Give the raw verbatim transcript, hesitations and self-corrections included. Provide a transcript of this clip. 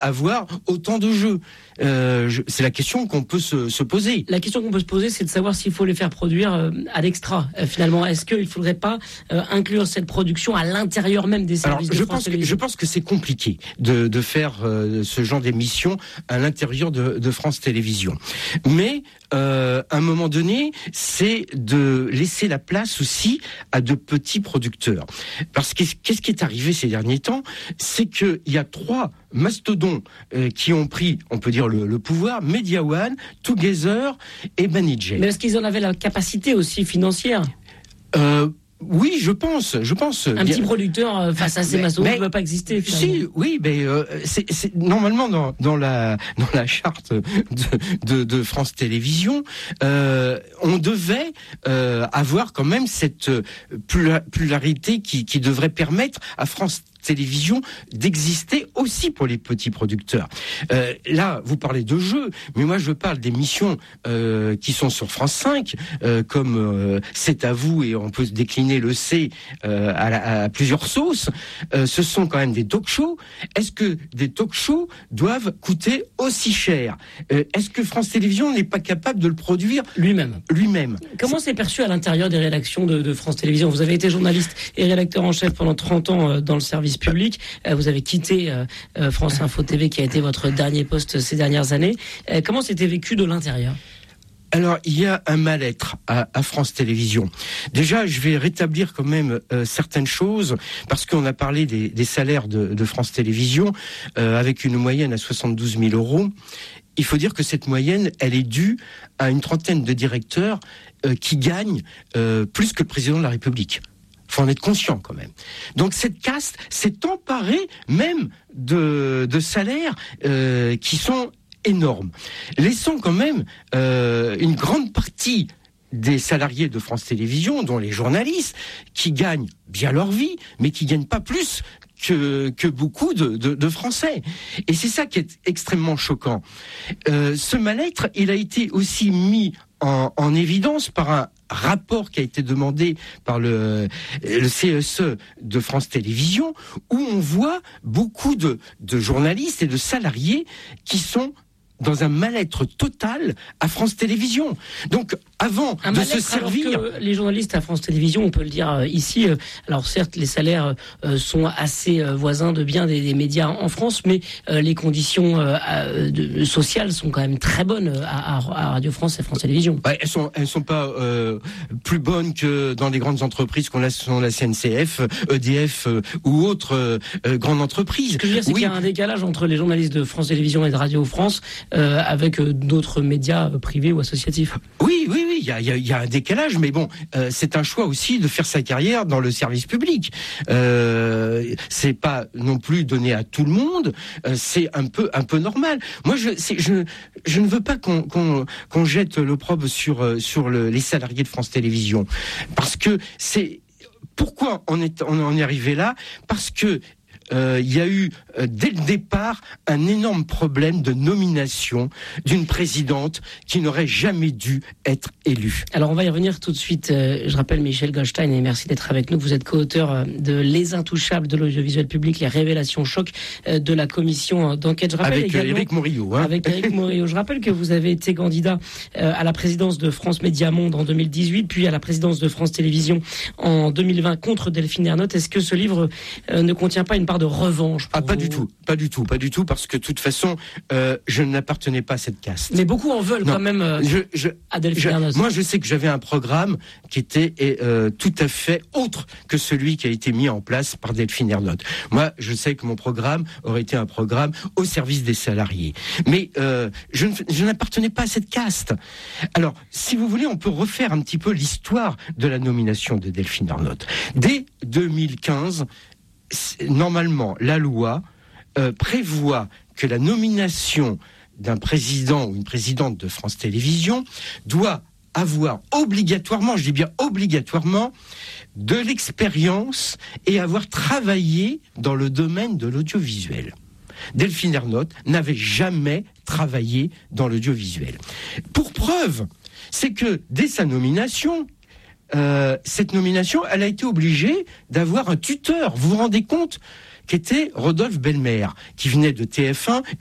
avoir autant de jeux. Euh, je, c'est la question qu'on peut se, se poser. La question qu'on peut se poser, c'est de savoir s'il faut les faire produire euh, à l'extra. Euh, finalement, est-ce qu'il ne faudrait pas euh, inclure cette production à l'intérieur même des services Alors, de je France pense que, Télévisions ? Je pense que c'est compliqué de, de faire euh, ce genre d'émission à l'intérieur de, de France Télévisions. Mais euh, à un moment donné, c'est de laisser la place aussi à de petits producteurs. Parce que qu'est-ce qui est arrivé ces derniers temps, c'est qu'il y a trois mastodons euh, qui ont pris, on peut dire, le, le pouvoir, Media One, Together et Banijay. Mais est-ce qu'ils en avaient la capacité aussi financière ? euh, Oui, je pense, je pense. Un bien... petit producteur euh, face à ces mastodons ne peut pas exister. Finalement. Si, oui, mais euh, c'est, c'est normalement dans, dans la dans la charte de, de, de France Télévisions, euh, on devait euh, avoir quand même cette pluralité qui, qui devrait permettre à France Télévisions d'exister aussi pour les petits producteurs. Euh, là, vous parlez de jeux, mais moi je parle d'émissions euh, qui sont sur France cinq, euh, comme euh, C'est à vous, et on peut décliner le C euh, à, la, à plusieurs sauces. Euh, ce sont quand même des talk-shows. Est-ce que des talk-shows doivent coûter aussi cher ? euh, Est-ce que France Télévisions n'est pas capable de le produire lui-même ? Lui-même. Comment c'est, c'est perçu à l'intérieur des rédactions de, de France Télévisions ? Vous avez été journaliste et rédacteur en chef pendant trente ans euh, dans le service public. Euh, vous avez quitté euh, euh, France Info T V, qui a été votre dernier poste ces dernières années. Euh, comment c'était vécu de l'intérieur ? Alors, il y a un mal-être à, à France Télévisions. Déjà, je vais rétablir quand même euh, certaines choses, parce qu'on a parlé des, des salaires de, de France Télévisions, euh, avec une moyenne à soixante-douze mille euros. Il faut dire que cette moyenne, elle est due à une trentaine de directeurs euh, qui gagnent euh, plus que le président de la République. Faut en être conscient quand même. Donc cette caste s'est emparée même de, de salaires euh, qui sont énormes, laissant quand même euh, une grande partie des salariés de France Télévisions, dont les journalistes, qui gagnent bien leur vie, mais qui gagnent pas plus que, que beaucoup de, de, de Français. Et c'est ça qui est extrêmement choquant. Euh, ce mal-être, il a été aussi mis en, en évidence par un rapport qui a été demandé par le, le C S E de France Télévisions, où on voit beaucoup de, de journalistes et de salariés qui sont dans un mal-être total à France Télévisions. Donc, avant un de se servir... Alors que les journalistes à France Télévisions, on peut le dire euh, ici, euh, alors certes, les salaires euh, sont assez euh, voisins de bien des, des médias en France, mais euh, les conditions euh, de, sociales sont quand même très bonnes à, à, à Radio France et France Télévisions. Ouais, elles sont, elles sont pas euh, plus bonnes que dans les grandes entreprises qu'on a, sont la C N C F, E D F euh, ou autres euh, grandes entreprises. Ce que je veux dire, c'est oui. qu'il y a un décalage entre les journalistes de France Télévisions et de Radio France euh, avec euh, d'autres médias euh, privés ou associatifs. Oui, oui, oui, il y a, y, a, y a un décalage, mais bon, euh, c'est un choix aussi de faire sa carrière dans le service public. Euh, c'est pas non plus donné à tout le monde, euh, c'est un peu, un peu normal. Moi, je, c'est, je, je ne veux pas qu'on, qu'on, qu'on jette l'opprobre sur, euh, sur le, les salariés de France Télévisions, parce que c'est pourquoi on est, on en est arrivé là, parce que il euh, y a eu, euh, dès le départ, un énorme problème de nomination d'une présidente qui n'aurait jamais dû être élue. Alors, on va y revenir tout de suite. Euh, je rappelle Michel Goldstein, et merci d'être avec nous. Vous êtes co-auteur euh, de Les Intouchables de l'audiovisuel public, les révélations choc euh, de la commission d'enquête. Je rappelle avec également, Éric Morillo. Hein. Avec Éric Morillo. Je rappelle que vous avez été candidat euh, à la présidence de France Média Monde en deux mille dix-huit, puis à la présidence de France Télévisions en deux mille vingt contre Delphine Ernotte. Est-ce que ce livre euh, ne contient pas une part de revanche pour Ah, pas vous? du tout, pas du tout, pas du tout, parce que de toute façon, euh, je n'appartenais pas à cette caste. Mais beaucoup en veulent non, quand même euh, je, je, à Delphine je, Ernotte. Moi, je sais que j'avais un programme qui était euh, tout à fait autre que celui qui a été mis en place par Delphine Ernotte. Moi, je sais que mon programme aurait été un programme au service des salariés. Mais euh, je, je n'appartenais pas à cette caste. Alors, si vous voulez, on peut refaire un petit peu l'histoire de la nomination de Delphine Ernotte. Dès deux mille quinze, normalement, la loi euh, prévoit que la nomination d'un président ou une présidente de France Télévisions doit avoir obligatoirement, je dis bien obligatoirement, de l'expérience et avoir travaillé dans le domaine de l'audiovisuel. Delphine Ernotte n'avait jamais travaillé dans l'audiovisuel. Pour preuve, c'est que dès sa nomination, Euh, cette nomination, elle a été obligée d'avoir un tuteur. Vous vous rendez compte qu'était Rodolphe Belmer, qui venait de T F un